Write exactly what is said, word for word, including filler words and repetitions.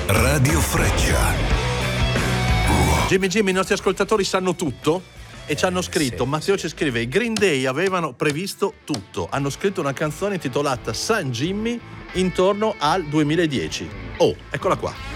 Radio Freccia. Jimmy Jimmy, i nostri ascoltatori sanno tutto e ci hanno scritto, sì, Matteo sì. ci scrive, i Green Day avevano previsto tutto, hanno scritto una canzone intitolata San Jimmy intorno al duemiladieci. Oh, eccola qua.